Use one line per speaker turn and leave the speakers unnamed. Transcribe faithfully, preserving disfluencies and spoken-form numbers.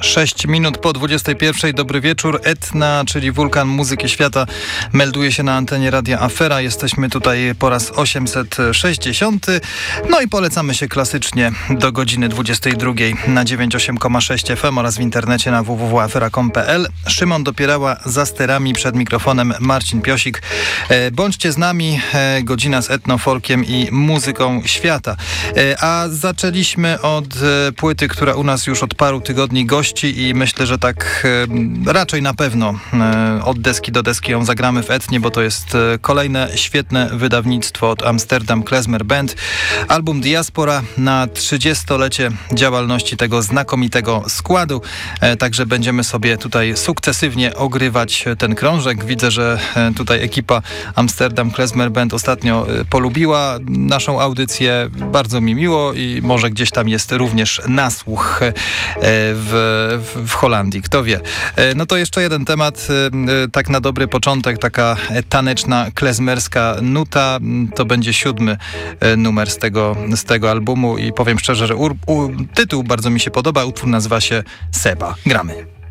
sześć minut po dwudziestej pierwszej. Dobry wieczór. Etna, czyli wulkan muzyki świata, melduje się na antenie Radia Afera. Jesteśmy tutaj po raz osiemset sześćdziesiąty. No i polecamy się klasycznie do godziny dwudziestej drugiej na dziewięćdziesiąt osiem przecinek sześć F M oraz w internecie na w w w kropka afera kropka com kropka p l. Szymon Dopierała za sterami, przed mikrofonem Marcin Piosik. E, bądźcie z nami. E, godzina z etnofolkiem i muzyką świata. E, a zaczęliśmy od e, płyty, która u nas już od paru tygodni gości i myślę, że tak e, raczej na pewno e, od deski do deski ją zagramy w Etnie, bo to jest e, kolejne świetne wydawnictwo od Amsterdam Klezmer Band. Album Diaspora na trzydziestolecie działalności tego znakomitego składu. E, także będziemy sobie tutaj sukcesywnie ogrywać ten krążek. Widzę, że e, tutaj ekipa Amsterdam Klezmer Band ostatnio e, polubiła naszą audycję. Bardzo mi miło i może gdzieś tam jest również nasłuch e, w W, w Holandii, kto wie. No to jeszcze jeden temat, tak na dobry początek, taka taneczna, klezmerska nuta. To będzie siódmy numer z tego, z tego albumu i powiem szczerze, że ur, u, tytuł bardzo mi się podoba. Utwór nazywa się Seba. Gramy.